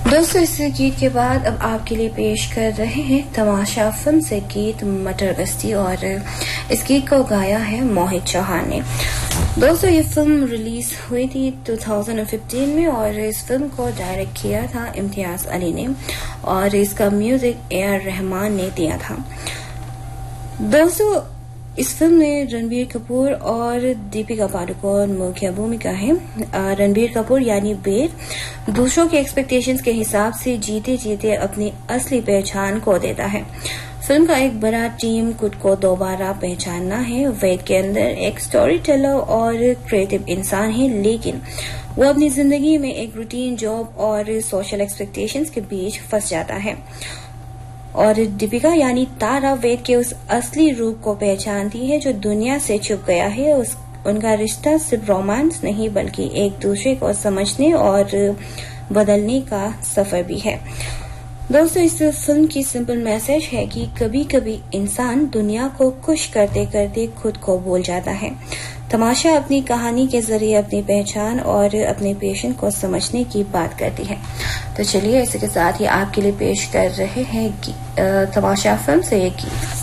दोस्तों, इस गीत के बाद अब आपके लिए पेश कर रहे हैं तमाशा फिल्म से गीत मटर गश्ती, और इस गीत को गाया है मोहित चौहान ने। दोस्तों, ये फिल्म रिलीज हुई थी 2015 में और इस फिल्म को डायरेक्ट किया था इम्तियाज अली ने और इसका म्यूजिक AR रहमान ने दिया था। दोस्तों, इस फिल्म में रणबीर कपूर और दीपिका पादुकोण मुख्य भूमिका है। रणबीर कपूर यानी बेर दूसरों के एक्सपेक्टेशंस के हिसाब से जीते जीते अपनी असली पहचान खो देता है। फिल्म का एक बड़ा टीम खुद को दोबारा पहचानना है। वेद के अंदर एक स्टोरी टेलर और क्रिएटिव इंसान है, लेकिन वो अपनी जिंदगी में एक रूटीन जॉब और सोशल एक्सपेक्टेशंस के बीच फंस जाता है। और दीपिका यानी तारा वेद के उस असली रूप को पहचानती है जो दुनिया से छुप गया है। उनका रिश्ता सिर्फ रोमांस नहीं बल्कि एक दूसरे को समझने और बदलने का सफर भी है। दोस्तों, इस फिल्म की सिंपल मैसेज है कि कभी कभी इंसान दुनिया को खुश करते करते खुद को भूल जाता है। तमाशा अपनी कहानी के जरिए अपनी पहचान और अपने पेशेंट को समझने की बात करती है। तो चलिए, इसी के साथ ही आपके लिए पेश कर रहे हैं तमाशा फिल्म से एक गीत।